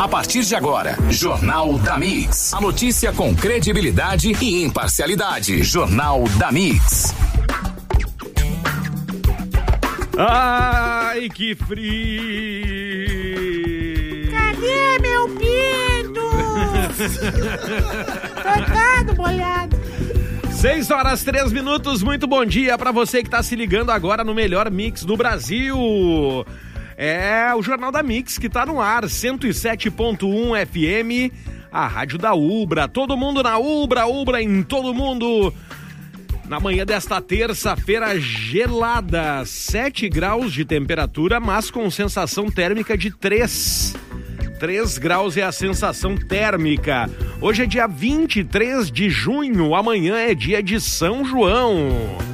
A partir de agora, Jornal da Mix. A notícia com credibilidade e imparcialidade. Jornal da Mix. Ai, que frio! Cadê meu pinto? Tocado, molhado. 6h03, muito bom dia pra você que tá se ligando agora no melhor mix do Brasil. É o Jornal da Mix que tá no ar, 107.1 FM, a rádio da Ubra. Todo mundo na Ubra, Ubra em todo mundo. Na manhã desta terça-feira gelada, 7 graus de temperatura, mas com sensação térmica de 3 graus é a sensação térmica. Hoje é dia 23 de junho, amanhã é dia de São João.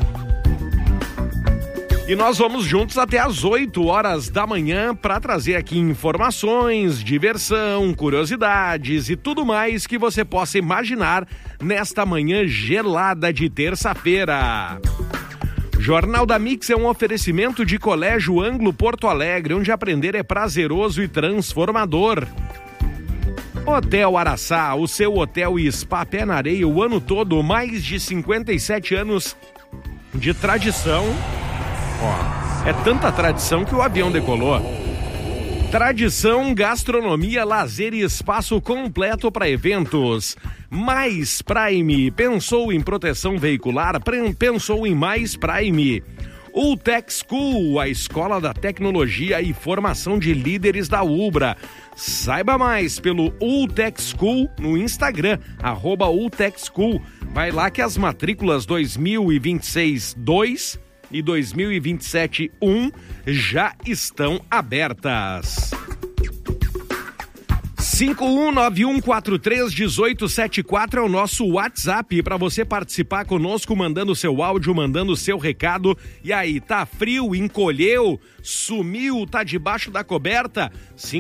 E nós vamos juntos até às 8 horas da manhã para trazer aqui informações, diversão, curiosidades e tudo mais que você possa imaginar nesta manhã gelada de terça-feira. Jornal da Mix é um oferecimento de Colégio Anglo Porto Alegre, onde aprender é prazeroso e transformador. Hotel Araçá, o seu hotel e spa pé na areia o ano todo, mais de 57 anos de tradição. É tanta tradição que o avião decolou. Tradição, gastronomia, lazer e espaço completo para eventos. Mais Prime, pensou em proteção veicular, pensou em Mais Prime. Ultec School, a escola da tecnologia e formação de líderes da Ubra. Saiba mais pelo Ultec School no Instagram, @Ultec School. Vai lá que as matrículas 2026-2 e 2027-1 já estão abertas. 5191431874 é o nosso WhatsApp para você participar conosco, mandando seu áudio, mandando seu recado. E aí, tá frio, encolheu, sumiu, tá debaixo da coberta?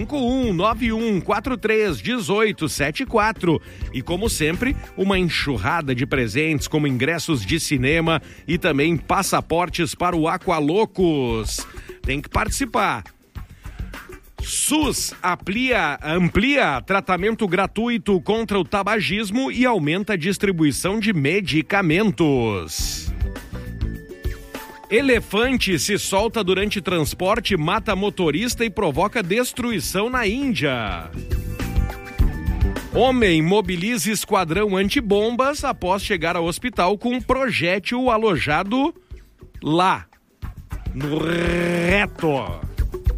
5191431874. E como sempre, uma enxurrada de presentes como ingressos de cinema e também passaportes para o Aqualocos. Tem que participar. SUS amplia tratamento gratuito contra o tabagismo e aumenta a distribuição de medicamentos. Elefante se solta durante transporte, mata motorista e provoca destruição na Índia. Homem mobiliza esquadrão antibombas após chegar ao hospital com um projétil alojado lá, no reto.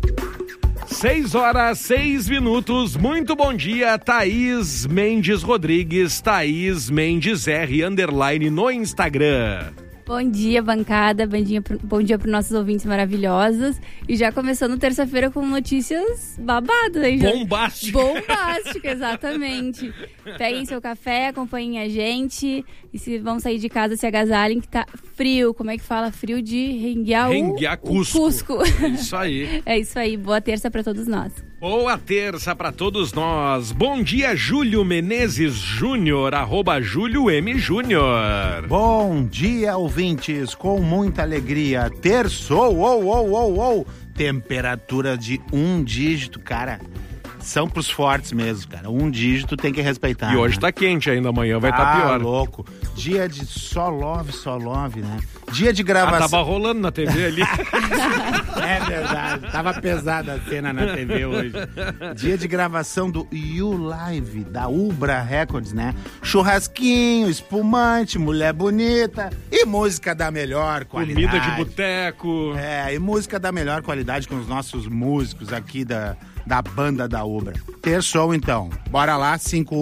6h06, muito bom dia, Thaís Mendes Rodrigues, Thaís Mendes R, _ no Instagram. Bom dia, bancada, bom dia para os nossos ouvintes maravilhosos. E já começando terça-feira com notícias babadas aí. Bombástica, exatamente. Peguem seu café, acompanhem a gente. E se vão sair de casa, se agasalhem, que tá frio. Como é que fala? Frio de renguear Cusco. É isso aí. É isso aí. Boa terça para todos nós. Boa terça para todos nós. Bom dia, Júlio Menezes Júnior, @Júlio M. Júnior. Bom dia, ouvintes, com muita alegria. Terçou, temperatura de 1 dígito, cara. São pros fortes mesmo, cara. 1 dígito tem que respeitar. E hoje tá quente ainda, amanhã vai estar pior. Louco. Dia de só love, né? Dia de gravação. Tava rolando na TV ali. É verdade. Tava pesada a cena na TV hoje. Dia de gravação do You Live, da Ubra Records, né? Churrasquinho, espumante, mulher bonita e música da melhor qualidade. Comida de boteco. E música da melhor qualidade com os nossos músicos aqui da banda da Ubra. Terçou, então. Bora lá,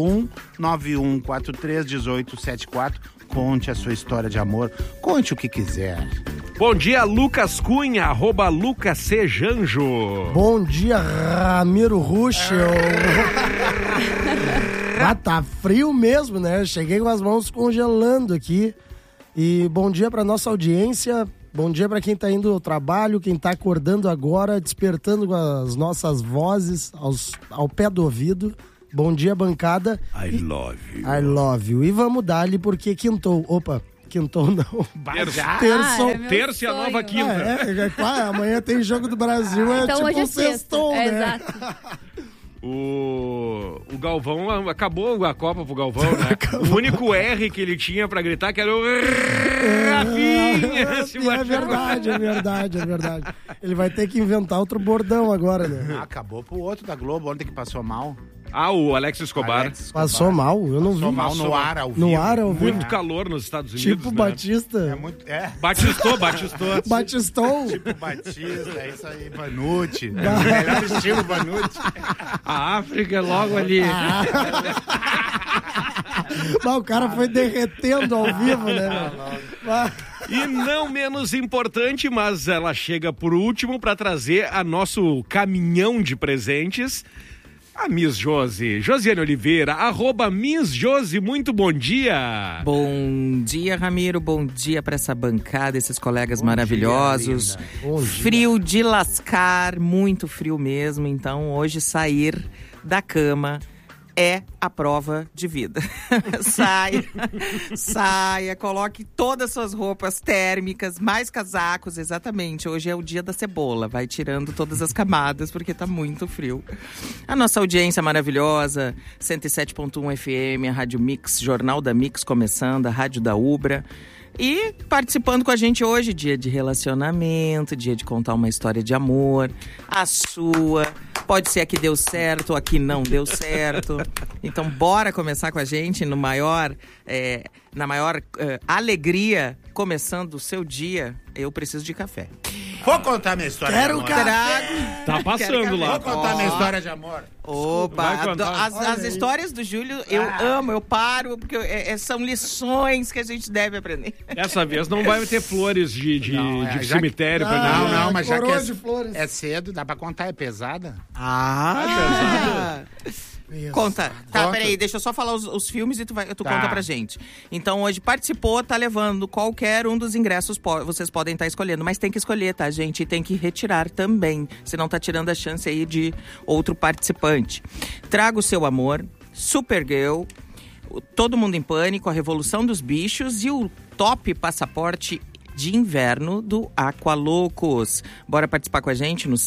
5191431874. Conte a sua história de amor. Conte o que quiser. Bom dia, Lucas Cunha, @Lucas C. Janjo. Bom dia, Ramiro Ruschel. Tá frio mesmo, né? Cheguei com as mãos congelando aqui. E bom dia para nossa audiência. Bom dia para quem tá indo ao trabalho, quem tá acordando agora, despertando com as nossas vozes ao pé do ouvido. Bom dia, bancada. I love you. E vamos dar-lhe porque quintou. Opa, quintou não. Terça e a nova quinta. Amanhã tem jogo do Brasil, então tipo hoje é sextou, né? Exato. Galvão, acabou a Copa pro Galvão, né? O único R que ele tinha pra gritar que era o Rafinha. É verdade. Ele vai ter que inventar outro bordão agora, né? Acabou pro outro da Globo, ontem que passou mal. O Alex Escobar. Passou mal? Eu não vi. Passou mal no ar, ao vivo. No ar, ao vivo. Muito calor nos Estados Unidos, Tipo né? Batista. Batistou. Batistou. Tipo Batista, é isso aí, Vanucci. É o melhor estilo Vanucci. A África é logo ali. Mas o cara foi derretendo ao vivo, né? E não menos importante, mas ela chega por último para trazer a nosso caminhão de presentes, a Miss Josi. Josiane Oliveira, @MissJosi, muito bom dia. Bom dia, Ramiro, bom dia para essa bancada, esses colegas maravilhosos. Frio de lascar, muito frio mesmo, então hoje sair da cama é a prova de vida. Saia, coloque todas as suas roupas térmicas, mais casacos, exatamente. Hoje é o dia da cebola, vai tirando todas as camadas, porque tá muito frio. A nossa audiência maravilhosa, 107.1 FM, a Rádio Mix, Jornal da Mix começando, a Rádio da Ubra. E participando com a gente hoje, dia de relacionamento, dia de contar uma história de amor, a sua. Pode ser a que deu certo, a que não deu certo. Então, bora começar com a gente na maior alegria, começando o seu dia. Eu preciso de café. Vou contar minha história de amor. Tá passando lá. Vou contar minha história de amor. Opa, as histórias do Júlio eu amo, eu paro, porque são lições que a gente deve aprender. Dessa vez não vai ter flores de cemitério. Não, mas já que flores. é cedo, dá pra contar, é pesada. É pesado. Conta. Tá, peraí, deixa eu só falar os filmes e tu conta pra gente. Então, hoje participou, tá levando qualquer um dos ingressos, vocês podem estar escolhendo, mas tem que escolher, tá, gente? E tem que retirar também, senão tá tirando a chance aí de outro participante. Traga o seu amor, Supergirl, Todo Mundo em Pânico, A Revolução dos Bichos e o top passaporte de inverno do Aqualocos. Bora participar com a gente no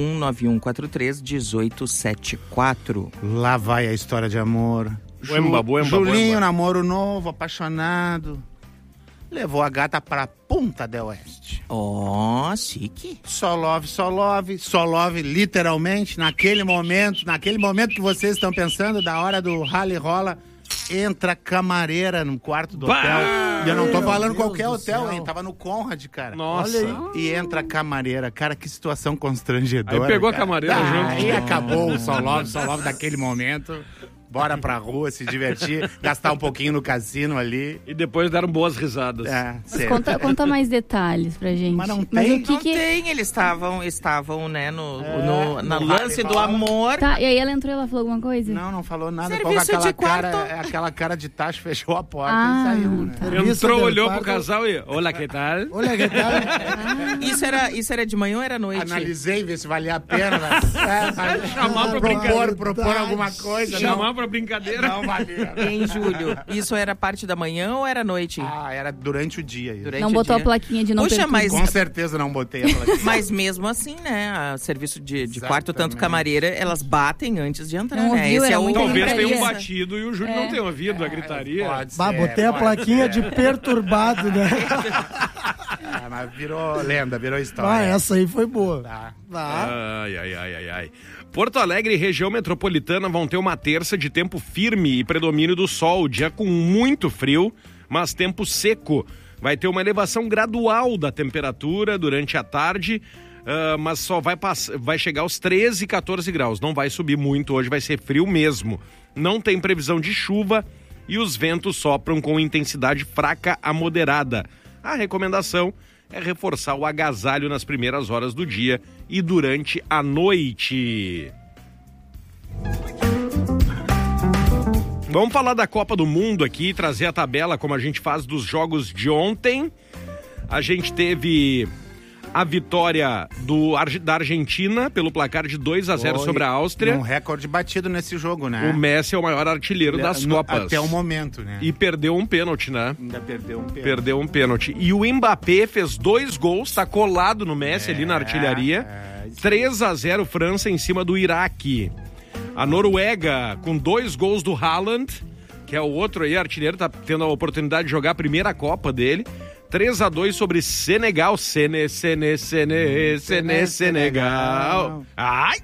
5191431874. Lá vai a história de amor. Julinho, namoro novo, apaixonado. Levou a gata pra Punta del Oeste. Chique. Só love, literalmente, naquele momento que vocês estão pensando, da hora do rally rola, entra camareira no quarto do hotel. E eu não tô falando qualquer hotel, hein? Tava no Conrad, cara. Nossa. E entra camareira. Cara, que situação constrangedora. Aí pegou cara. a camareira junto. Aí acabou o só love daquele momento. Bora pra rua, se divertir, gastar um pouquinho no cassino ali. E depois deram boas risadas. Mas conta mais detalhes pra gente. Mas não tem. Não tem, eles estavam, né, no lance do amor. Tá, e aí ela entrou e ela falou alguma coisa? Não falou nada. Serviço de quarto. Aquela cara de tacho, fechou a porta e saiu, né? Entrou, olhou pro casal e... Olá, que tal? Isso era de manhã ou era à noite? Analisei, ver se valia a pena. Chamar pra brincadeira. Propor alguma coisa. Chamar pra brincadeira. Não valia. Em julho. Isso era parte da manhã ou era à noite? Era durante o dia. Não botou a plaquinha de não Puxa, mas... Com certeza não botei a plaquinha. Mas mesmo assim, né? A serviço de quarto, tanto camareira, elas batem antes de entrar, não né? ouviu, Esse é o... Talvez tenha um batido e o Júlio não tenha ouvido a gritaria. Botei a plaquinha de perturbado, né? Mas virou lenda, virou história. Essa aí foi boa. Ai. Porto Alegre e região metropolitana vão ter uma terça de tempo firme e predomínio do sol, dia com muito frio, mas tempo seco. Vai ter uma elevação gradual da temperatura durante a tarde, mas só vai chegar aos 13, 14 graus. Não vai subir muito, hoje vai ser frio mesmo. Não tem previsão de chuva e os ventos sopram com intensidade fraca a moderada. A recomendação é reforçar o agasalho nas primeiras horas do dia e durante a noite. Vamos falar da Copa do Mundo aqui, trazer a tabela como a gente faz dos jogos de ontem. A gente teve a vitória da Argentina pelo placar de 2-0 sobre a Áustria. Um recorde batido nesse jogo, né? O Messi é o maior artilheiro das Copas. Até o momento, né? E perdeu um pênalti, né? Ainda perdeu um pênalti. Perdeu um pênalti. E o Mbappé fez 2 gols, tá colado no Messi ali na artilharia. 3-0 França em cima do Iraque. A Noruega, com 2 gols do Haaland, que é o outro aí, artilheiro, tá tendo a oportunidade de jogar a primeira Copa dele. 3-2 sobre Senegal. Senegal. Ai!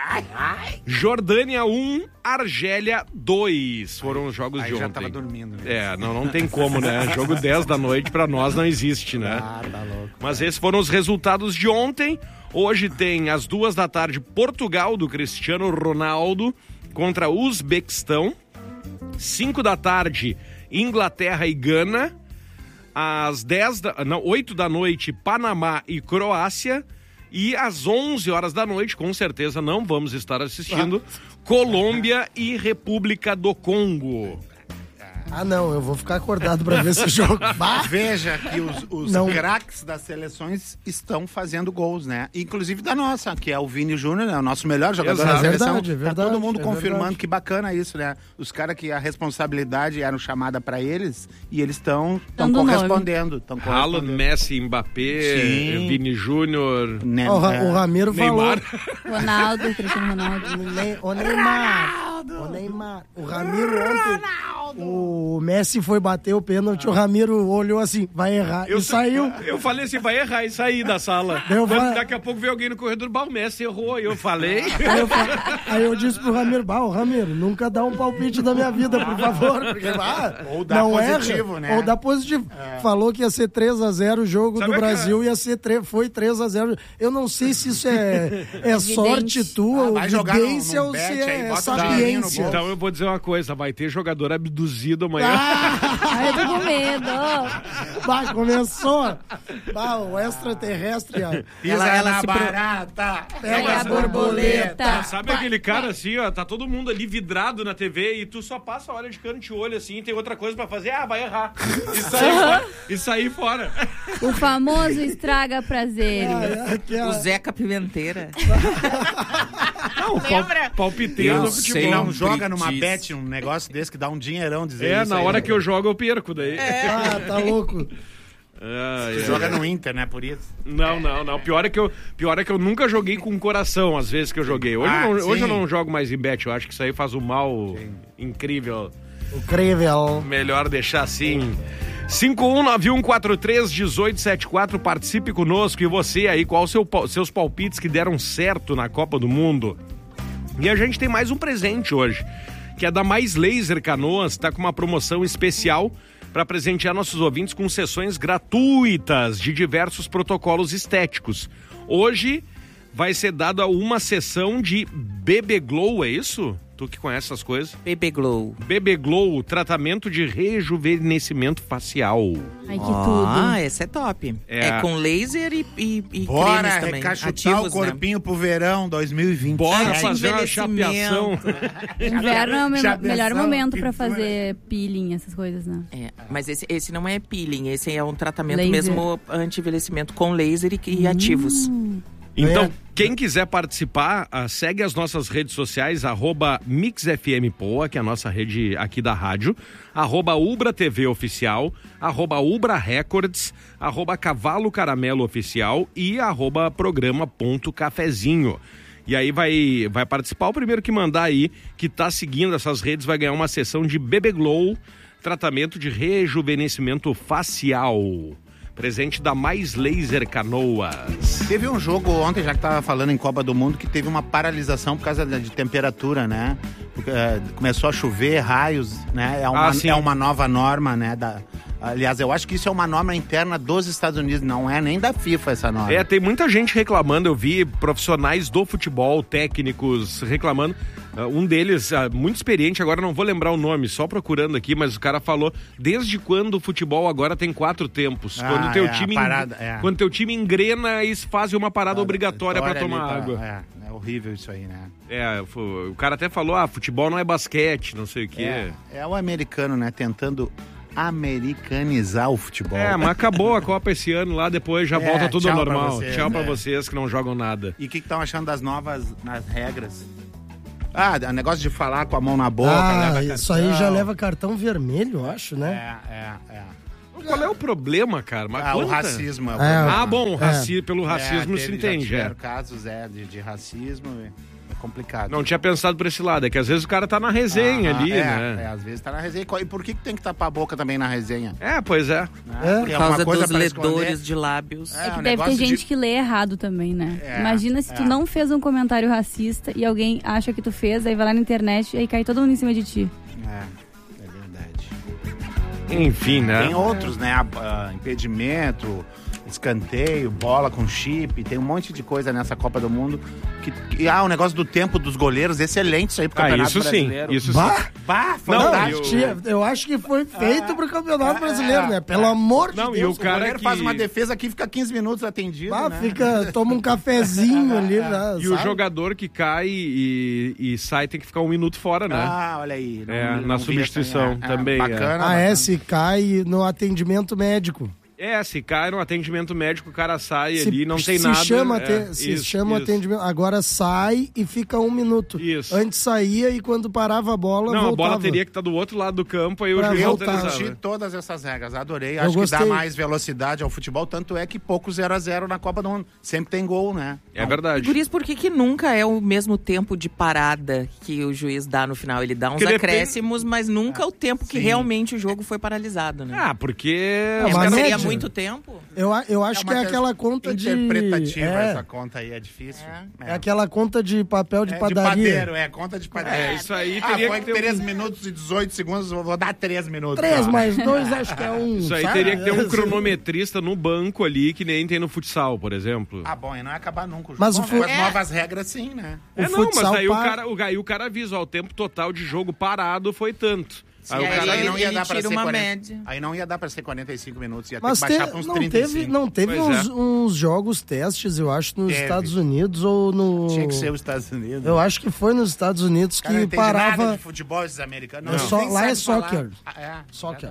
Jordânia 1, Argélia 2. Foram os jogos de ontem. Já tava dormindo. Né? Não tem como, né? Jogo 10 da noite pra nós não existe, né? Tá louco. Mas esses foram os resultados de ontem. Hoje tem às 2 da tarde Portugal, do Cristiano Ronaldo, contra o Uzbequistão. 5 da tarde, Inglaterra e Gana. Às 8 da noite, Panamá e Croácia. E às 11 horas da noite, com certeza não vamos estar assistindo, Colômbia e República do Congo. Não, eu vou ficar acordado pra ver esse jogo. Veja que os craques das seleções estão fazendo gols, né? Inclusive da nossa, que é o Vini Júnior, né? O nosso melhor jogador da seleção. Verdade, tá todo mundo confirmando que bacana isso, né? Os caras que a responsabilidade era chamada pra eles e eles estão correspondendo. Haaland, Messi, Mbappé, Vini Júnior... O Ramiro Neymar. falou... Ronaldo, Cristiano Ronaldo. O Neymar. O Ramiro ontem... O Messi foi bater o pênalti, o Ramiro olhou assim, vai errar, e saiu. Eu falei assim, vai errar, e saí da sala. Daqui a pouco veio alguém no corredor, o Messi errou, e eu falei. Aí eu disse pro Ramiro, Ramiro, nunca dá um palpite da minha vida, por favor. Porque, ou dá positivo, né? Ou dá positivo. Falou que ia ser 3-0 o jogo do Brasil, ia ser foi 3-0. Eu não sei se isso é sorte tua, ou evidência, ou se é sapiência. Então eu vou dizer uma coisa, vai ter jogador abduzido amanhã. Eu tô com medo. Começou. O extraterrestre. Ela barata. Pega as borboletas. Sabe aquele cara assim, ó, tá todo mundo ali vidrado na TV e tu só passa a hora de canto e olho assim, e tem outra coisa pra fazer, vai errar. E sair fora. O famoso estraga prazeres. O Zeca Pimenteira. Palpiteiro no futebol. Não joga numa bet um negócio desse que dá um dinheirão dizer isso. Na hora que eu jogo eu perco daí. Tá louco. Você joga no Inter, né, por isso? Não. Pior é que eu nunca joguei com coração, às vezes que eu joguei. Hoje eu não jogo mais em bet, eu acho que isso aí faz um mal incrível. Incrível. Melhor deixar assim. 5191431874, participe conosco. E você aí, qual seus palpites que deram certo na Copa do Mundo? E a gente tem mais um presente hoje, que é da Mais Laser Canoas, tá com uma promoção especial para presentear nossos ouvintes com sessões gratuitas de diversos protocolos estéticos. Hoje vai ser dada uma sessão de BB Glow, é isso? Tu que conhece essas coisas? BB Glow. BB Glow, tratamento de rejuvenescimento facial. Ai, que tudo. Esse é top. É com laser e bora cremes também. Recachutar ativos, o corpinho pro verão 2020. Bora fazer uma chapeação. Inverno é o melhor momento pra fazer peeling, essas coisas, né? Mas esse não é peeling, esse é um tratamento laser. Mesmo anti-envelhecimento com laser e ativos. Então, quem quiser participar, segue as nossas redes sociais, @MixFMPoa, que é a nossa rede aqui da rádio, @Ubra TV Oficial, @Ubra Records, @Cavalo Caramelo Oficial e @programa.cafezinho. E aí vai participar, o primeiro que mandar aí, que tá seguindo essas redes, vai ganhar uma sessão de BB Glow, tratamento de rejuvenescimento facial. Presente da Mais Laser Canoas. Teve um jogo ontem, já que tava falando em Copa do Mundo, que teve uma paralisação por causa de temperatura, né? Começou a chover, raios, né? É uma nova norma, né? Aliás, eu acho que isso é uma norma interna dos Estados Unidos, não é nem da FIFA essa norma. Tem muita gente reclamando, eu vi profissionais do futebol, técnicos reclamando. Um deles, muito experiente, agora não vou lembrar o nome, só procurando aqui, mas o cara falou, desde quando o futebol agora tem 4 tempos? Quando teu time engrena, eles fazem uma parada obrigatória para tomar água. É horrível isso aí, né? O cara até falou, futebol não é basquete, não sei o quê. É o americano, né, tentando americanizar o futebol. Mas acabou a Copa esse ano lá, depois já volta tudo ao normal. Tchau pra vocês que não jogam nada. E o que estão achando das novas regras? O negócio de falar com a mão na boca. Isso aí já leva cartão vermelho, eu acho, né? Qual é o problema, cara? O racismo. Pelo racismo se entende. Tiveram casos de racismo. complicado. Não tinha pensado por esse lado, é que às vezes o cara tá na resenha ali, né? Às vezes tá na resenha. E por que tem que tapar a boca também na resenha? Pois é. Por causa dos ledores de lábios. É que deve ter gente que lê errado também, né? Imagina se tu não fez um comentário racista e alguém acha que tu fez, aí vai lá na internet e aí cai todo mundo em cima de ti. É verdade. Enfim, né? Tem outros, né? Impedimento, escanteio, bola com chip, tem um monte de coisa nessa Copa do Mundo. O negócio do tempo dos goleiros, excelente isso aí pro Campeonato Brasileiro. Isso sim. Eu acho que foi feito pro Campeonato Brasileiro, né? Pelo amor de Deus. E o goleiro faz uma defesa aqui, fica 15 minutos atendido, né? Toma um cafezinho ali, né? E o jogador que cai e sai tem que ficar 1 minuto fora, né? Olha aí. Na substituição também. Bacana. Se cai no atendimento médico. Se cai no atendimento médico, o cara sai ali, não tem nada. Se chama atendimento. Agora sai e fica 1 minuto. Isso. Antes saía e quando parava a bola, voltava. A bola teria que estar do outro lado do campo, aí o juiz autorizava. Eu curti todas essas regras, adorei. Acho que dá mais velocidade ao futebol, tanto é que pouco 0-0 na Copa do Mundo. Sempre tem gol, né? É verdade. Por isso, por que nunca é o mesmo tempo de parada que o juiz dá no final? Ele dá uns acréscimos, mas nunca o tempo que realmente o jogo foi paralisado, né? Porque... seria muito tempo. Eu acho que é aquela conta interpretativa essa conta aí, é difícil. É aquela conta de papel de padaria. De padeiro, conta de padeiro. Isso aí teria foi que ter 3 minutos e 18 segundos, vou dar 3 minutos. 3 mais 2, acho que é 1. Isso aí teria que ter um cronometrista no banco ali, que nem tem no futsal, por exemplo. Bom, e não ia acabar nunca. Mas com as novas regras, sim, né? Mas aí o cara avisa, o tempo total de jogo parado foi tanto. Aí não ia dar pra ser média. Aí não ia dar pra ser 45 minutos, ia ter que baixar pra uns 35. Não teve uns jogos testes, eu acho, nos Estados Unidos ou no... Tinha que ser os Estados Unidos. Eu acho que foi nos Estados Unidos que não parava... Nada de futebol esses americanos. Lá é soccer. Soccer.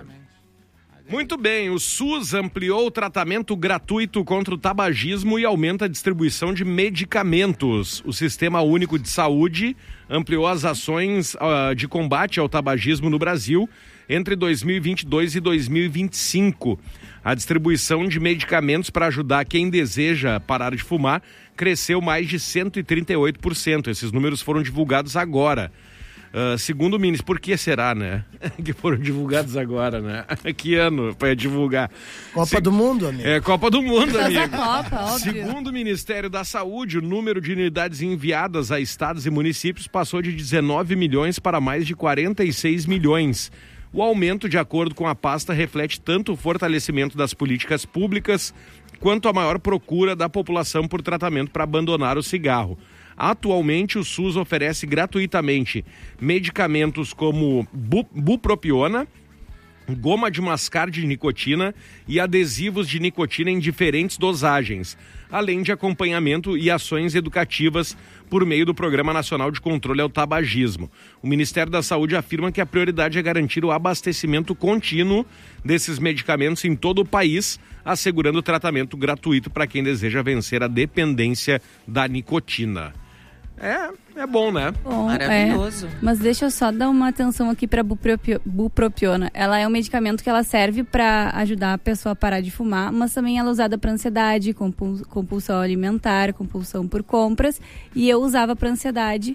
Muito bem, o SUS ampliou o tratamento gratuito contra o tabagismo e aumenta a distribuição de medicamentos. O Sistema Único de Saúde ampliou as ações de combate ao tabagismo no Brasil entre 2022 e 2025. A distribuição de medicamentos para ajudar quem deseja parar de fumar cresceu mais de 138%. Esses números foram divulgados agora. Segundo o Minis, por que será, né? Que foram divulgados agora, né? Que ano para divulgar? Copa do Mundo, amigo. Copa do Mundo, amigo. Copa, óbvio. Segundo o Ministério da Saúde, o número de unidades enviadas a estados e municípios passou de 19 milhões para mais de 46 milhões. O aumento, de acordo com a pasta, reflete tanto o fortalecimento das políticas públicas quanto a maior procura da população por tratamento para abandonar o cigarro. Atualmente, o SUS oferece gratuitamente medicamentos como bupropiona, goma de mascar de nicotina e adesivos de nicotina em diferentes dosagens, além de acompanhamento e ações educativas por meio do Programa Nacional de Controle ao Tabagismo. O Ministério da Saúde afirma que a prioridade é garantir o abastecimento contínuo desses medicamentos em todo o país, assegurando tratamento gratuito para quem deseja vencer a dependência da nicotina. É bom, né? Bom, maravilhoso. Mas deixa eu só dar uma atenção aqui para bupropiona. Ela é um medicamento que ela serve para ajudar a pessoa a parar de fumar, mas também ela é usada para ansiedade, compulsão alimentar, compulsão por compras, e eu usava para ansiedade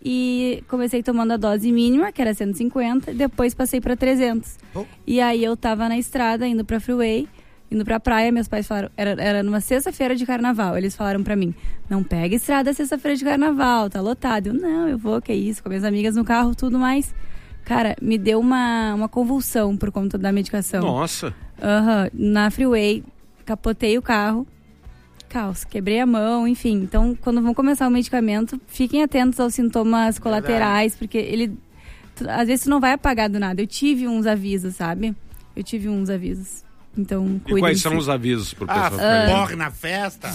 e comecei tomando a dose mínima, que era 150, depois passei para 300. E aí eu tava na estrada indo para freeway, indo pra praia, meus pais falaram, era numa sexta-feira de carnaval, eles falaram pra mim, não pega estrada sexta-feira de carnaval, tá lotado. Eu, não, eu vou, que isso, com minhas amigas no carro, tudo mais. Cara, me deu uma convulsão por conta da medicação. Nossa! Na freeway, capotei o carro, caos, quebrei a mão, enfim. Então, quando vão começar o medicamento, fiquem atentos aos sintomas colaterais, porque ele, às vezes, tu não vai apagar do nada. Eu tive uns avisos, sabe? Então, e quais são os avisos pro pessoal? Morre na festa.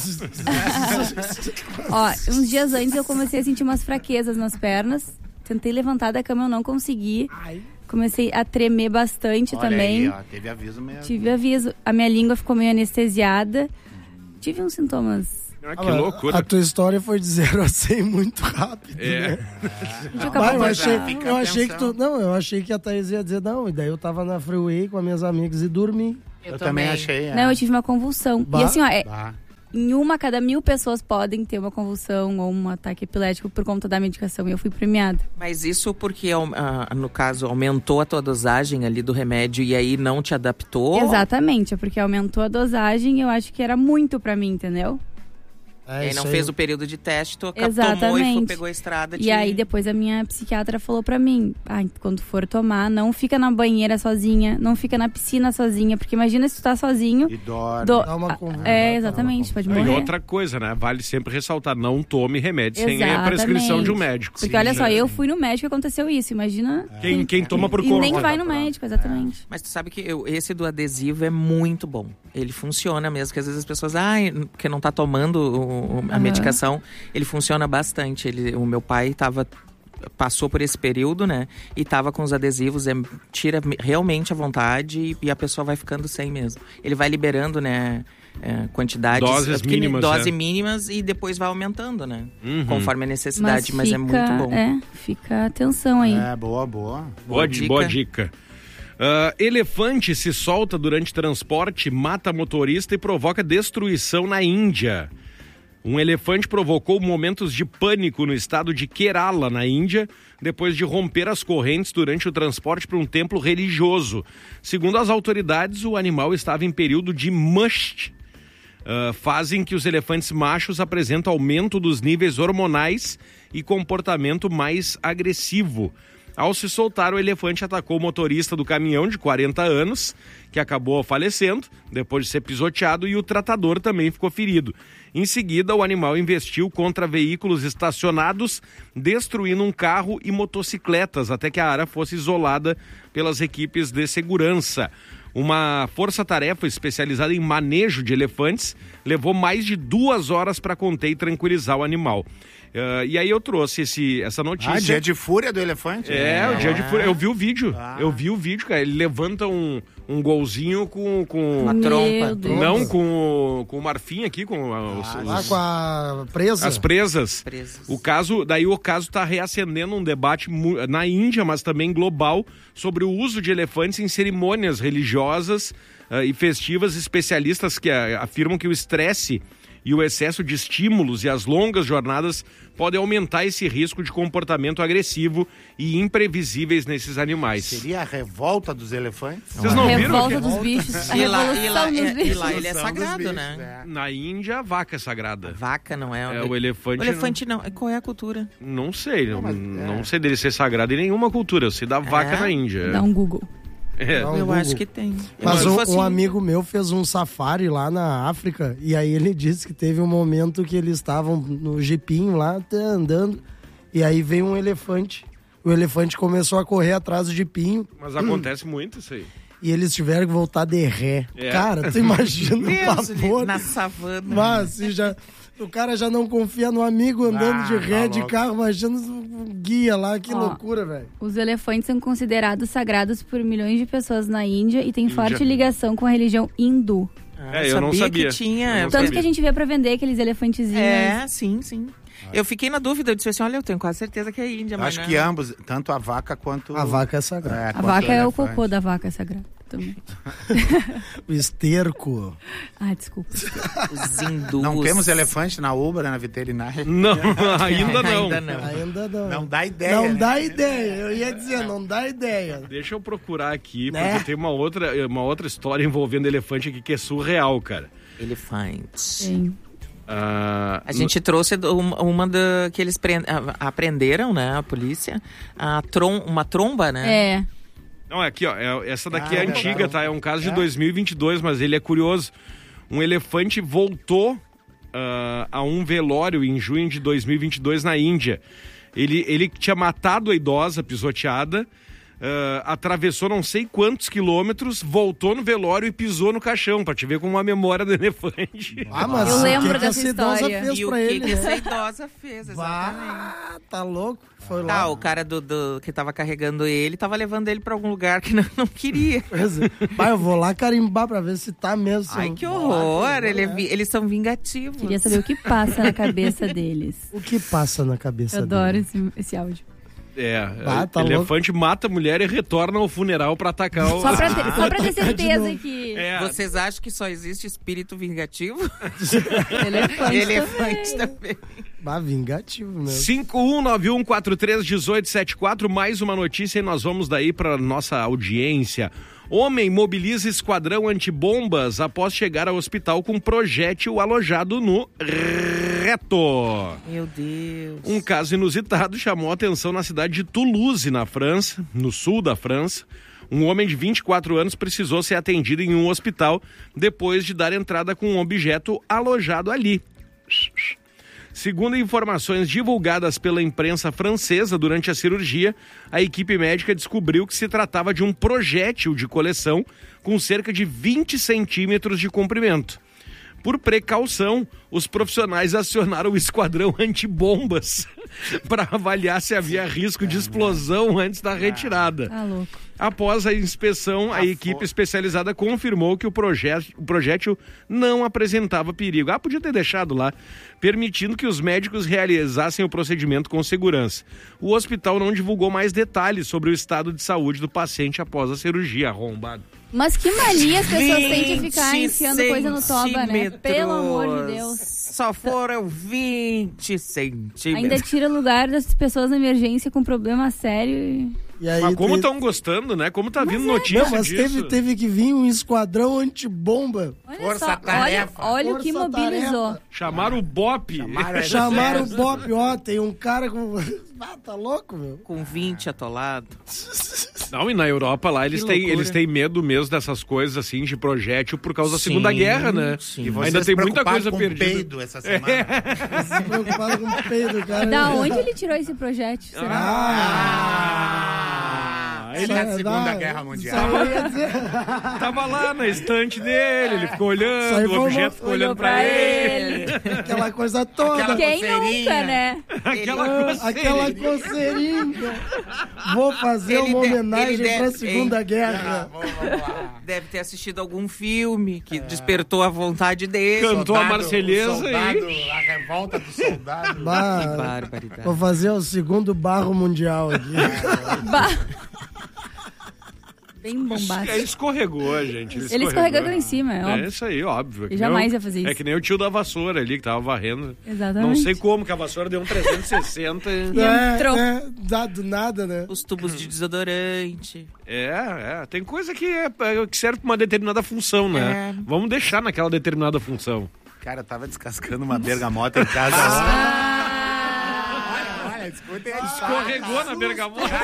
Uns dias antes eu comecei a sentir umas fraquezas nas pernas. Tentei levantar da cama, eu não consegui. Comecei a tremer bastante. Olha também. Aí, teve aviso mesmo. Tive aviso. A minha língua ficou meio anestesiada. Tive uns sintomas. Que loucura. A tua história foi de 0 a 100 muito rápido. Né? Eu achei que a Thaís ia dizer não. E daí eu tava na freeway com as minhas amigas e dormi. Eu também achei. Não, eu tive uma convulsão. E assim, em uma a cada 1.000 pessoas podem ter uma convulsão ou um ataque epilético por conta da medicação. E eu fui premiada. Mas isso porque, no caso, aumentou a tua dosagem ali do remédio e aí não te adaptou? Exatamente, é porque aumentou a dosagem e eu acho que era muito pra mim, entendeu? E aí não fez o período de teste, tu Exatamente. Tomou e pegou a estrada. E aí depois a minha psiquiatra falou pra mim, quando for tomar, não fica na banheira sozinha, não fica na piscina sozinha, porque imagina se tu tá sozinho. E dorme. Dá uma exatamente, pode morrer. E outra coisa, né? Vale sempre ressaltar, não tome remédio sem a prescrição de um médico. Porque olha só, eu fui no médico e aconteceu isso, imagina. Quem toma por conta. E nem vai no médico, exatamente. Mas tu sabe que esse do adesivo é muito bom. Ele funciona mesmo, porque às vezes as pessoas, porque não tá tomando a medicação, ele funciona bastante. O meu pai passou por esse período, né? E tava com os adesivos, tira realmente a vontade e a pessoa vai ficando sem mesmo. Ele vai liberando, né? Quantidades doses mínimas e depois vai aumentando, né? Conforme a necessidade, mas é muito bom. Fica atenção aí. Boa. Boa dica. Elefante se solta durante transporte, mata motorista e provoca destruição na Índia. Um elefante provocou momentos de pânico no estado de Kerala, na Índia, depois de romper as correntes durante o transporte para um templo religioso. Segundo as autoridades, o animal estava em período de mush, fase em que os elefantes machos apresentam aumento dos níveis hormonais e comportamento mais agressivo. Ao se soltar, o elefante atacou o motorista do caminhão de 40 anos, que acabou falecendo depois de ser pisoteado, e o tratador também ficou ferido. Em seguida, o animal investiu contra veículos estacionados, destruindo um carro e motocicletas, até que a área fosse isolada pelas equipes de segurança. Uma força-tarefa especializada em manejo de elefantes levou mais de 2 horas para conter e tranquilizar o animal. E aí eu trouxe essa notícia. Dia de fúria do elefante? O dia de fúria. Eu vi o vídeo. Cara. Ele levanta um golzinho com uma trompa. Não, com o marfim aqui, com com a presa. As presas. O caso está reacendendo um debate na Índia, mas também global, sobre o uso de elefantes em cerimônias religiosas e festivas. Especialistas que afirmam que o estresse e o excesso de estímulos e as longas jornadas podem aumentar esse risco de comportamento agressivo e imprevisíveis nesses animais. Seria a revolta dos elefantes? Vocês não viram? Revolta dos bichos. E lá ele é sagrado, né? Na Índia, a vaca é sagrada. A vaca não é. O elefante. O elefante não. Qual é a cultura? Não sei. Não sei dele ser sagrado em nenhuma cultura. Eu sei da vaca na Índia. Dá um Google. Eu acho que tem. Mas um amigo meu fez um safari lá na África, e aí ele disse que teve um momento que eles estavam no jipinho lá, andando, e aí veio um elefante. O elefante começou a correr atrás do jipinho. Mas acontece muito isso aí. E eles tiveram que voltar de ré. Cara, tu imagina o pavor. Na savana. Mas o cara já não confia no amigo andando de ré de carro, imagina o guia lá, que loucura, velho. Os elefantes são considerados sagrados por milhões de pessoas na Índia e tem forte ligação com a religião hindu. Eu não sabia. Que tinha. Tanto que a gente vê pra vender aqueles elefantezinhos. Sim. Eu fiquei na dúvida, eu disse assim, olha, eu tenho quase certeza que é Índia. Mas acho que ambos, tanto a vaca quanto... A vaca é sagrada. A vaca é o cocô da vaca, é sagrado também. O esterco. Desculpa. Os hindus. Não temos elefante na Ubra, na veterinária? Não, ainda não. Ainda não. Não dá ideia. Não dá ideia. Eu ia dizer, não dá ideia. Deixa eu procurar aqui, porque tem uma outra história envolvendo elefante aqui que é surreal, cara. Elefantes. Sim. A gente trouxe uma que eles aprenderam, né, a polícia, uma tromba, né? Não, aqui, ó, essa daqui é antiga, tá? É um caso de 2022, mas ele é curioso. Um elefante voltou a um velório em junho de 2022 na Índia. Ele tinha matado a idosa pisoteada, atravessou não sei quantos quilômetros, voltou no velório e pisou no caixão, pra te ver como uma memória do elefante. Mas eu lembro dessa história. Fez e pra o que ele, essa idosa fez, exatamente. Tá louco? Foi lá. O cara que tava carregando ele, tava levando ele pra algum lugar que não queria. Pai, eu vou lá carimbar pra ver se tá mesmo. Ai, que horror! Eles são vingativos. Queria saber o que passa na cabeça deles. O que passa na cabeça deles? Eu adoro esse áudio. Elefante louco. Mata a mulher e retorna ao funeral pra atacar o... Só pra ter certeza que Vocês acham que só existe espírito vingativo? Elefante também. Vingativo mesmo. 5191431874, mais uma notícia e nós vamos daí para nossa audiência. Homem mobiliza esquadrão antibombas após chegar ao hospital com projétil alojado no reto. Meu Deus. Um caso inusitado chamou a atenção na cidade de Toulouse, na França, no sul da França. Um homem de 24 anos precisou ser atendido em um hospital depois de dar entrada com um objeto alojado ali. Segundo informações divulgadas pela imprensa francesa durante a cirurgia, a equipe médica descobriu que se tratava de um projétil de coleção com cerca de 20 centímetros de comprimento. Por precaução, os profissionais acionaram o esquadrão antibombas para avaliar se havia risco de explosão antes da retirada. Tá louco. Após a inspeção, a equipe especializada confirmou que o projétil não apresentava perigo. Podia ter deixado lá, permitindo que os médicos realizassem o procedimento com segurança. O hospital não divulgou mais detalhes sobre o estado de saúde do paciente após a cirurgia. Arrombado. Mas que mania as pessoas têm de ficar enfiando coisa no toba, né? Pelo amor de Deus. Só foram 20 centímetros. Ainda tira o lugar das pessoas na emergência com problema sério. E aí, mas como estão gostando, né? Como tá vindo notícia disso. Teve que vir um esquadrão antibomba. Força-tarefa. Olha o que mobilizou. Chamaram o BOP. Chamaram o BOP, tem um cara com... tá louco, meu? Com 20 atolado. Não, e na Europa lá eles têm medo mesmo dessas coisas assim de projétil por causa da Segunda Guerra, né? E ainda tem muita coisa com perdida. Peido essa semana. Se preocupado com o peido, cara. Da onde ele tirou esse projétil? Será? Ele é da Segunda Guerra Mundial. Tava lá na estante dele, ele ficou olhando, o objeto ficou olhando pra ele. Aquela coisa toda. Quem nunca, né? Aquela coceirinha. Vou fazer uma homenagem pra Segunda Guerra. Deve ter assistido algum filme que despertou a vontade dele. Cantou a Marselhesa e... A revolta do soldado. Que barbaridade. Vou fazer o segundo barro mundial aqui. Bem bombástico. Ele escorregou, gente. Ele escorregou em cima, é óbvio. É isso aí, óbvio. E jamais ia fazer isso. É que nem o tio da vassoura ali, que tava varrendo. Exatamente. Não sei como, que a vassoura deu um 360 dado nada, né? Os tubos de desodorante. Tem coisa que serve pra uma determinada função, né? Vamos deixar naquela determinada função. Cara, eu tava descascando uma bergamota em casa. Escorregou na bergamota.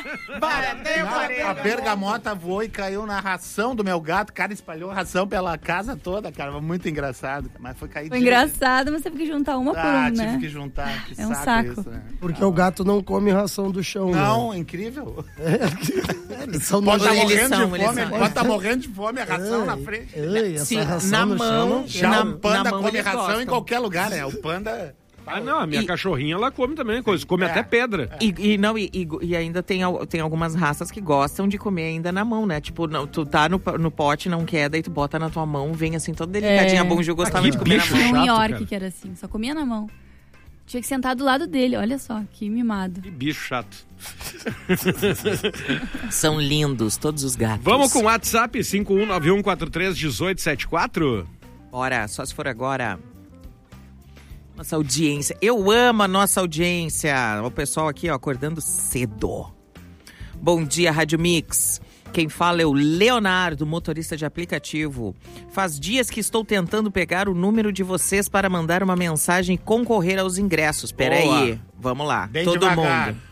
A bergamota voou e caiu na ração do meu gato. Cara, espalhou a ração pela casa toda, cara. Muito engraçado. Mas foi cair. Foi engraçado, mas teve que juntar uma por um, né? Tive que juntar. Que é um saco. Isso, né? Porque o gato não come ração do chão. Não, né? Incrível. Eles são pode estar morrendo de fome, a ração na frente. Essa ração na mão. Já o panda come ração em qualquer lugar, né? O panda... não, a minha cachorrinha, ela come também, come até pedra. E ainda tem algumas raças que gostam de comer ainda na mão, né? Tipo, tu tá no pote, não quer, daí tu bota na tua mão, vem assim toda delicadinha. A Bonjour gostava de comer na mão. Em New York, que era assim, só comia na mão. Tinha que sentar do lado dele, olha só, que mimado. Que bicho chato. São lindos, todos os gatos. Vamos com o WhatsApp, 5191431874? Bora, só se for agora. Nossa audiência. Eu amo a nossa audiência. O pessoal aqui, acordando cedo. Bom dia, Rádio Mix. Quem fala é o Leonardo, motorista de aplicativo. Faz dias que estou tentando pegar o número de vocês para mandar uma mensagem e concorrer aos ingressos. Peraí, vamos lá. Bem todo devagar. mundo.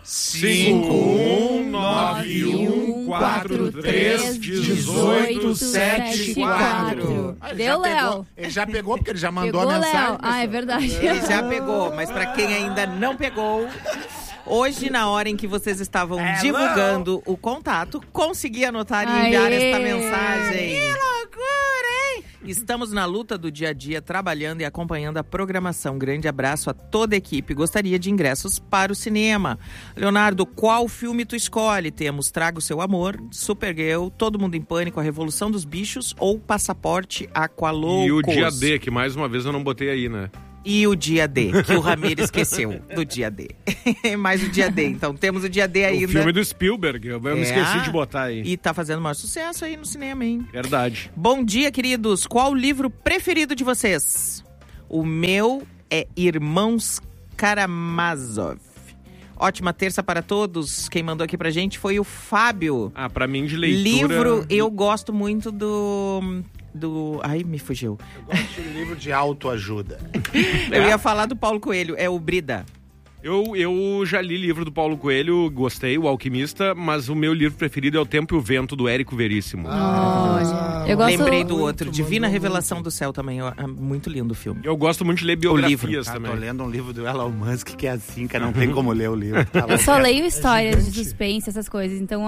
5191431874. Deu, Léo. Ele já pegou, porque ele já mandou a mensagem. É verdade. Ele já pegou, mas para quem ainda não pegou... Hoje, na hora em que vocês estavam divulgando o contato, consegui anotar e enviar esta mensagem. Que loucura, hein? Estamos na luta do dia a dia, trabalhando e acompanhando a programação. Grande abraço a toda a equipe. Gostaria de ingressos para o cinema. Leonardo, qual filme tu escolhe? Temos Traga o Seu Amor, Supergirl, Todo Mundo em Pânico, A Revolução dos Bichos ou Passaporte Aqualoucos? E o Dia D, que mais uma vez eu não botei aí, né? E o dia D, que o Ramiro esqueceu do dia D. Mais o dia D. Então temos o dia D ainda. O filme do Spielberg, eu me esqueci de botar aí. E tá fazendo maior sucesso aí no cinema, hein? Verdade. Bom dia, queridos. Qual o livro preferido de vocês? O meu é Irmãos Karamazov. Ótima terça para todos. Quem mandou aqui pra gente foi o Fábio. Pra mim de leitura... Livro, eu gosto muito do... Ai, me fugiu. Eu gosto de livro de autoajuda. Eu ia falar do Paulo Coelho, é o Brida. Eu já li livro do Paulo Coelho, gostei, O Alquimista, mas o meu livro preferido é O Tempo e o Vento, do Érico Veríssimo. Eu gosto... Lembrei do outro, Divina Revelação do Céu também, é muito lindo o filme. Eu gosto muito de ler biografias também. Tô lendo um livro do Elon Musk que é assim, que não tem como ler o livro. Tá eu só leio histórias de suspense, essas coisas, então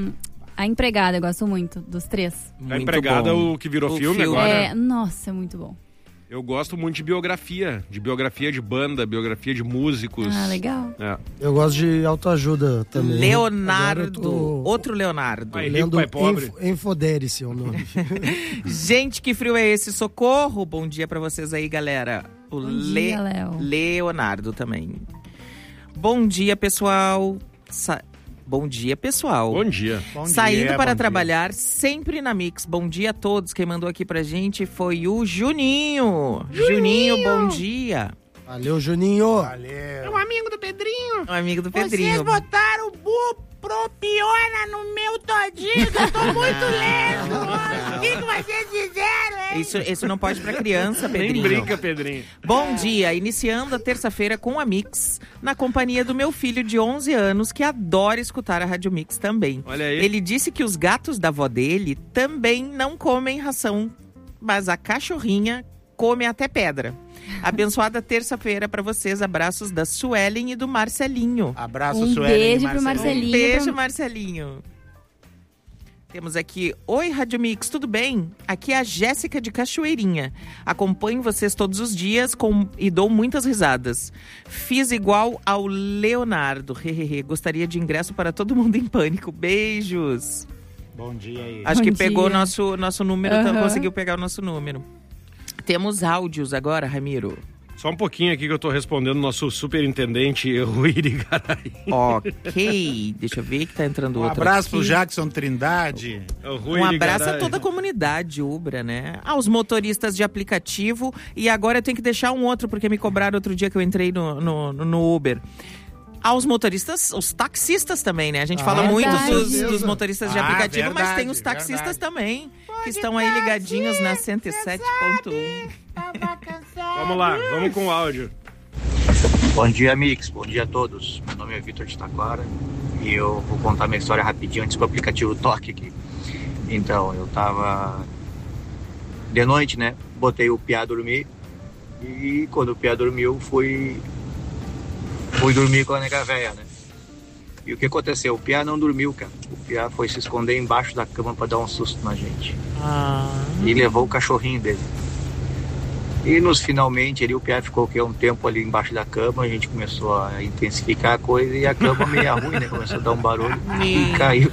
A Empregada, eu gosto muito, dos 3. A Empregada, o que virou filme agora. Nossa, é muito bom. Eu gosto muito de biografia de banda, biografia de músicos. Legal. Eu gosto de autoajuda também. Leonardo, outro Leonardo. Pai rico, pai pobre. Enfodere-se é o nome. Gente, que frio é esse? Socorro! Bom dia pra vocês aí, galera. O Bom dia, Léo. Leonardo também. Bom dia, pessoal. Bom dia, pessoal. Bom dia. Saindo para trabalhar, sempre na Mix. Bom dia a todos. Quem mandou aqui pra gente foi o Juninho. Juninho, bom dia. Valeu, Juninho. Valeu. É um amigo do Pedrinho. Um amigo do Pedrinho. Vocês botaram bupropiona no meu todinho, que eu tô muito lento. O que vocês fizeram, hein? Isso não pode pra criança, Pedrinho. Nem brinca, Pedrinho. Bom dia, iniciando a terça-feira com a Mix, na companhia do meu filho de 11 anos, que adora escutar a Rádio Mix também. Olha aí. Ele disse que os gatos da avó dele também não comem ração, mas a cachorrinha come até pedra. Abençoada terça-feira pra vocês. Abraços da Suelen e do Marcelinho. Abraço, Um Suelen beijo e pro Marcelinho. Um beijo, Marcelinho. Temos aqui, oi Rádio Mix, tudo bem? Aqui é a Jéssica de Cachoeirinha. Acompanho vocês todos os dias e dou muitas risadas. Fiz igual ao Leonardo, hehehe. Gostaria de ingresso para todo mundo em pânico. Beijos. Bom dia aí. Acho Bom que dia. pegou nosso número, então conseguiu pegar o nosso número. Temos áudios agora, Ramiro. Só um pouquinho aqui que eu tô respondendo o nosso superintendente, Rui Irigaray. Ok, deixa eu ver que tá entrando outro abraço aqui. pro Jackson Trindade. Um abraço a toda a comunidade Ubra, né? Aos motoristas de aplicativo. E agora eu tenho que deixar um outro, porque me cobraram outro dia que eu entrei no Uber. Aos motoristas, os taxistas também, né? A gente fala muito dos motoristas de aplicativo, verdade, mas tem os taxistas também, que estão aí ligadinhos na 107.1. Vamos lá, vamos com o áudio. Bom dia, Mix. Bom dia a todos. Meu nome é Vitor de Taquara e eu vou contar minha história rapidinho antes que o aplicativo toque aqui. Então, eu tava de noite, né? Botei o Piá dormir e quando o Piá dormiu, fui dormir com a nega véia, né? E o que aconteceu? O Piá não dormiu, cara. O Piá foi se esconder embaixo da cama pra dar um susto na gente. E levou o cachorrinho dele. E finalmente o Piá ficou um tempo ali embaixo da cama, a gente começou a intensificar a coisa e a cama meio ruim, né? Começou a dar um barulho e caiu.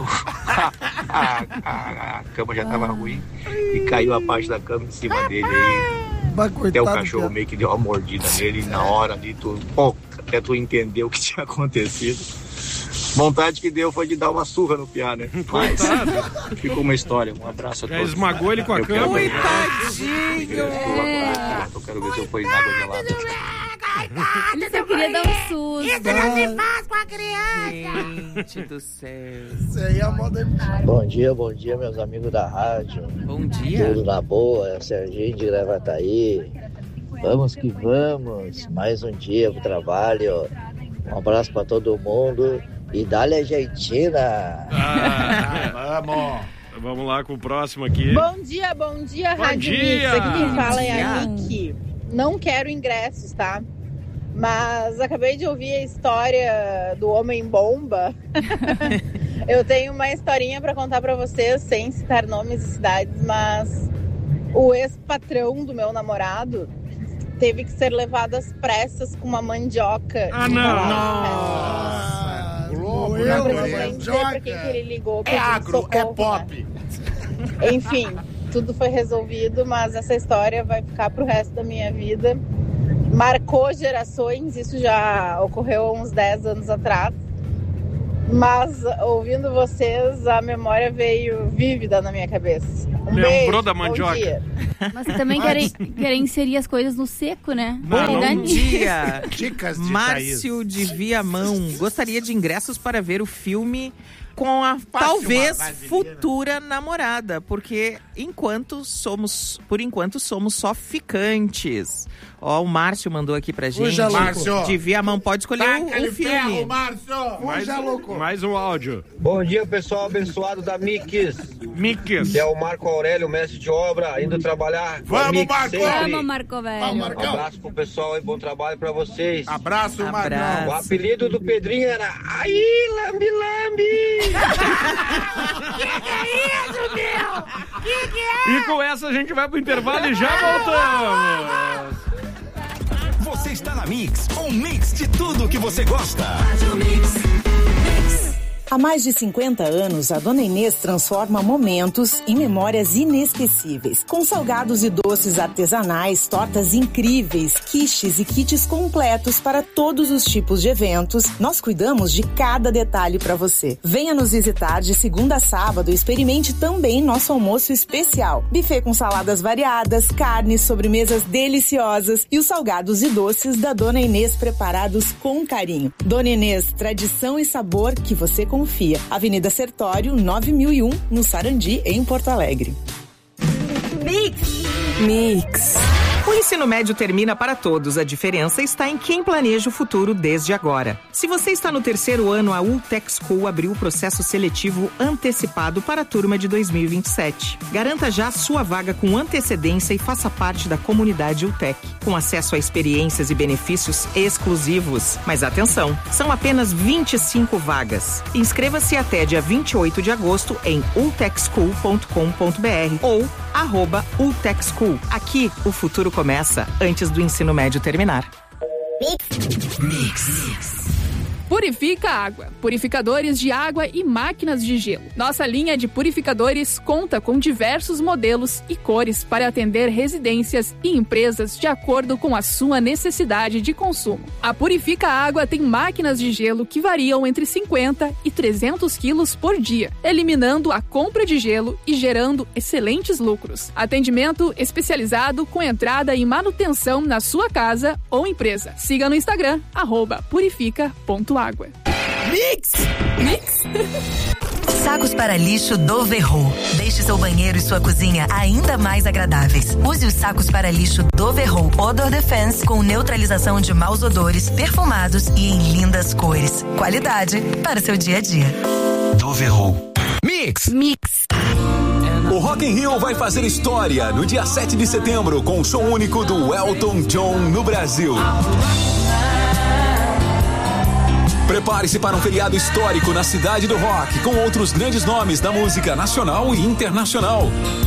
A cama já tava ruim e caiu a parte da cama em cima dele aí. Até o cachorro meio que deu uma mordida nele e na hora ali até tu entendeu o que tinha acontecido. Vontade que deu foi de dar uma surra no Piá, né? Mas ficou uma história. Um abraço a todos. Já esmagou ele com a cama. Coitadinho! Eu quero ver se eu pus água gelada. Ele só queria dar um susto. Isso não se faz com a criança. Gente do céu. Isso aí é a moda. Bom dia, meus amigos da rádio. Bom dia. Tudo na boa, é o Serginho de Gravataí. Vamos que vamos. Mais um dia pro trabalho. Um abraço pra todo mundo. E dá-lhe a Argentina. Vamos. Vamos lá com o próximo aqui. Bom dia, Rádio Mix. Aqui quem fala é a Nick. Não quero ingressos, tá? Mas acabei de ouvir a história do Homem-Bomba. Eu tenho uma historinha pra contar pra vocês, sem citar nomes e cidades, mas o ex-patrão do meu namorado teve que ser levado às pressas com uma mandioca. Nossa! Globo, não precisa dizer pra quem que ele ligou. É agro, socorro, é pop. Né? Enfim, tudo foi resolvido, mas essa história vai ficar pro resto da minha vida. marcou gerações, isso já ocorreu há uns 10 anos atrás. Mas, ouvindo vocês, a memória veio vívida na minha cabeça. Lembrou beijo, da mandioca. Bom dia. Mas também querem inserir as coisas no seco, né? Bom dia. Dicas de Márcio de Viamão. Gostaria de ingressos para ver o filme com a talvez futura namorada, porque por enquanto somos só ficantes. Ó, o Márcio mandou aqui pra gente. Márcio. De Viamão, pode escolher o filme. Mais um áudio. Bom dia, pessoal abençoado da Mix. Mix. Que é o Marco Aurélio, mestre de obra, indo trabalhar. Vamos, Marco! Vamos, Marco, velho. Um abraço pro pessoal e bom trabalho pra vocês. Abraço, Marcão. O apelido do Pedrinho era Aí, Lambi Lambi. Que é isso, meu? Que é? E com essa a gente vai pro intervalo e já voltamos. Você está na Mix, um mix de tudo que você gosta. Há mais de 50 anos, a Dona Inês transforma momentos em memórias inesquecíveis. Com salgados e doces artesanais, tortas incríveis, quiches e kits completos para todos os tipos de eventos, nós cuidamos de cada detalhe para você. Venha nos visitar de segunda a sábado e experimente também nosso almoço especial. Buffet com saladas variadas, carnes, sobremesas deliciosas e os salgados e doces da Dona Inês preparados com carinho. Dona Inês, tradição e sabor que você confia. Avenida Sertório, 9001, no Sarandi, em Porto Alegre. Mix. O ensino médio termina para todos. A diferença está em quem planeja o futuro desde agora. Se você está no terceiro ano, a Ultec School abriu o processo seletivo antecipado para a turma de 2027. Garanta já sua vaga com antecedência e faça parte da comunidade Ultec, com acesso a experiências e benefícios exclusivos. Mas atenção, são apenas 25 vagas. Inscreva-se até dia 28 de agosto em ultecschool.com.br ou @ultecschool. Aqui, o futuro começa antes do ensino médio terminar. Mix. Purifica Água. Purificadores de água e máquinas de gelo. Nossa linha de purificadores conta com diversos modelos e cores para atender residências e empresas de acordo com a sua necessidade de consumo. A Purifica Água tem máquinas de gelo que variam entre 50 e 300 quilos por dia, eliminando a compra de gelo e gerando excelentes lucros. Atendimento especializado com entrada e manutenção na sua casa ou empresa. Siga no Instagram, @purifica.água. Mix! Sacos para lixo Doverro. Deixe seu banheiro e sua cozinha ainda mais agradáveis. Use os sacos para lixo Doverro Odor Defense com neutralização de maus odores, perfumados e em lindas cores. Qualidade para seu dia a dia. Doverro. Mix. O Rock in Rio vai fazer história no dia 7 de setembro com o show único do Elton John no Brasil. Prepare-se para um feriado histórico na cidade do rock, com outros grandes nomes da música nacional e internacional.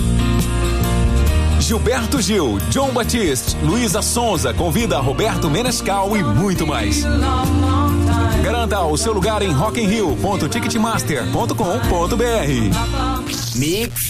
Gilberto Gil, John Batiste, Luísa Sonza convida Roberto Menescal e muito mais. Garanta o seu lugar em rockinrio.ticketmaster.com.br. Mix.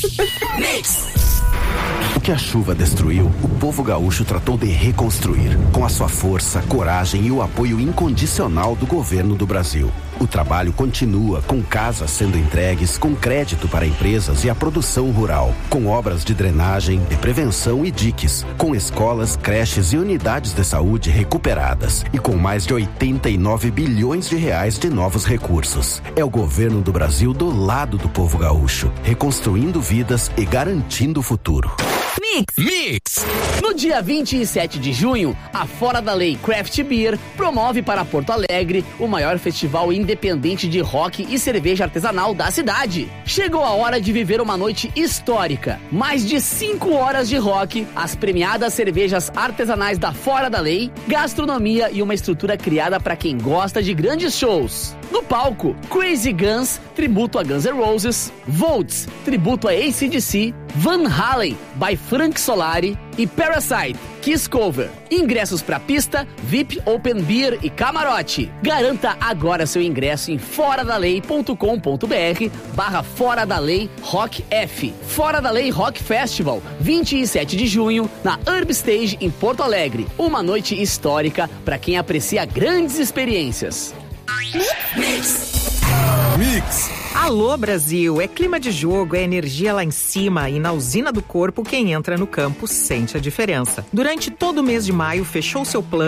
O que a chuva destruiu, o povo gaúcho tratou de reconstruir, com a sua força, coragem e o apoio incondicional do governo do Brasil. O trabalho continua, com casas sendo entregues, com crédito para empresas e a produção rural, com obras de drenagem, de prevenção e diques, com escolas, creches e unidades de saúde recuperadas e com mais de 89 bilhões de reais de novos recursos. É o governo do Brasil do lado do povo gaúcho, reconstruindo vidas e garantindo o futuro. Mix. No dia 27 de junho, a Fora da Lei Craft Beer promove para Porto Alegre o maior festival independente de rock e cerveja artesanal da cidade. Chegou a hora de viver uma noite histórica. Mais de 5 horas de rock, as premiadas cervejas artesanais da Fora da Lei, gastronomia e uma estrutura criada para quem gosta de grandes shows. No palco, Crazy Guns, tributo a Guns N' Roses, Volts, tributo a AC/DC, Van Halen, by Frank Solari e Parasite, Kiss Cover. Ingressos pra pista, VIP, Open Beer e camarote. Garanta agora seu ingresso em foradalei.com.br/Fora da Lei Rock F. Fora da Lei Rock Festival, 27 de junho, na Urb Stage em Porto Alegre. Uma noite histórica para quem aprecia grandes experiências. Mix. Alô, Brasil! É clima de jogo, é energia lá em cima e na usina do corpo quem entra no campo sente a diferença. Durante todo o mês de maio, fechou seu plano